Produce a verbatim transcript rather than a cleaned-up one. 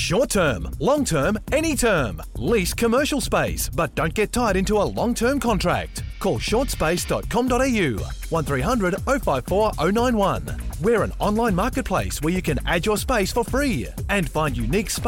Short term, long term, any term. Lease commercial space, but don't get tied into a long-term contract. Call short space dot com dot a u, one three hundred oh five four oh nine one. We're an online marketplace where you can add your space for free and find unique space